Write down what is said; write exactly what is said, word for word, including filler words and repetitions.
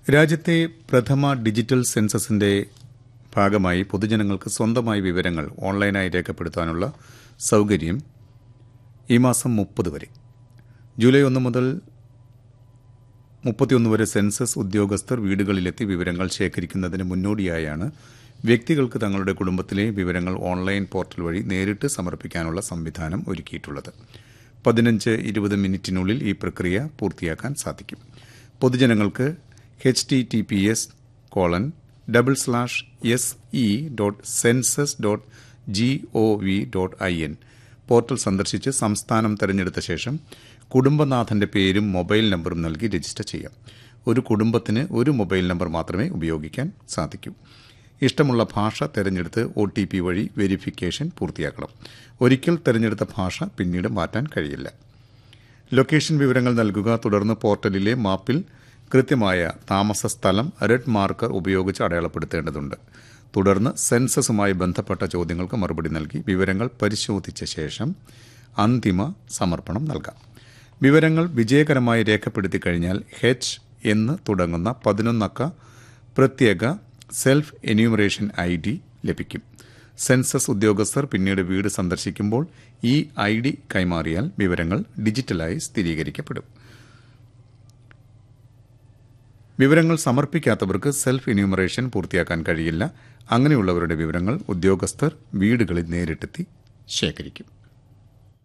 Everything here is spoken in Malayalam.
രാജ്യത്തെ പ്രഥമ ഡിജിറ്റൽ സെൻസസിന്റെ ഭാഗമായി പൊതുജനങ്ങൾക്ക് സ്വന്തമായി വിവരങ്ങൾ ഓൺലൈനായി രേഖപ്പെടുത്താനുള്ള സൌകര്യം ഈ മാസം മുപ്പത് വരെ ജൂലൈ ഒന്ന് മുതൽ മുപ്പത്തിയൊന്ന് വരെ സെൻസസ് ഉദ്യോഗസ്ഥർ വീടുകളിലെത്തി വിവരങ്ങൾ ശേഖരിക്കുന്നതിന് മുന്നോടിയായാണ് വ്യക്തികൾക്ക് തങ്ങളുടെ കുടുംബത്തിലെ വിവരങ്ങൾ ഓൺലൈൻ പോർട്ടൽ വഴി നേരിട്ട് സമർപ്പിക്കാനുള്ള സംവിധാനം ഒരുക്കിയിട്ടുള്ളത്. പതിനഞ്ച് ഇരുപത് മിനിറ്റിനുള്ളിൽ ഈ പ്രക്രിയ പൂർത്തിയാക്കാൻ സാധിക്കും. പൊതുജനങ്ങൾക്ക് H T T P S colon double slash S E dot census dot G O V dot I N portal സന്ദർശിച്ച് സംസ്ഥാനം തെരഞ്ഞെടുത്ത ശേഷം കുടുംബനാഥന്റെ പേരും മൊബൈൽ നമ്പറും നൽകി രജിസ്റ്റർ ചെയ്യാം. ഒരു കുടുംബത്തിന് ഒരു മൊബൈൽ നമ്പർ മാത്രമേ ഉപയോഗിക്കാൻ സാധിക്കൂ. ഇഷ്ടമുള്ള ഭാഷ തെരഞ്ഞെടുത്ത് ഒ ടി പി വഴി വെരിഫിക്കേഷൻ പൂർത്തിയാക്കണം. ഒരിക്കൽ തെരഞ്ഞെടുത്ത ഭാഷ പിന്നീട് മാറ്റാൻ കഴിയില്ല. ലൊക്കേഷൻ വിവരങ്ങൾ നൽകുക. തുടർന്ന് പോർട്ടലിലെ മാപ്പിൽ കൃത്യമായ താമസ സ്ഥലം റെഡ് മാർക്കർ ഉപയോഗിച്ച് അടയാളപ്പെടുത്തേണ്ടതുണ്ട്. തുടർന്ന് സെൻസസുമായി ബന്ധപ്പെട്ട ചോദ്യങ്ങൾക്ക് മറുപടി നൽകി വിവരങ്ങൾ പരിശോധിച്ച ശേഷം അന്തിമ സമർപ്പണം നൽകാം. വിവരങ്ങൾ വിജയകരമായി രേഖപ്പെടുത്തി കഴിഞ്ഞാൽ എച്ച് എന്ന് തുടങ്ങുന്ന പതിനൊന്നക്ക പ്രത്യേക സെൽഫ് എന്യൂമറേഷൻ ഐ ഡി ലഭിക്കും. സെൻസസ് ഉദ്യോഗസ്ഥർ പിന്നീട് വീട് സന്ദർശിക്കുമ്പോൾ ഈ ഐ ഡി കൈമാറിയാൽ വിവരങ്ങൾ ഡിജിറ്റലായി സ്ഥിരീകരിക്കപ്പെടും. വിവരങ്ങൾ സമർപ്പിക്കാത്തവർക്ക് സെൽഫ് എന്യൂമറേഷൻ പൂർത്തിയാക്കാൻ കഴിയില്ല. അങ്ങനെയുള്ളവരുടെ വിവരങ്ങൾ ഉദ്യോഗസ്ഥർ വീടുകളിൽ നേരിട്ടെത്തി ശേഖരിക്കും.